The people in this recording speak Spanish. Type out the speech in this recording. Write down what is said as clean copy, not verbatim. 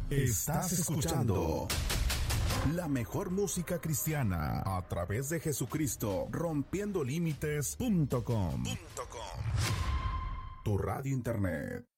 Estás escuchando la mejor música cristiana a través de Jesucristo, rompiendolímites.com. Tu radio internet.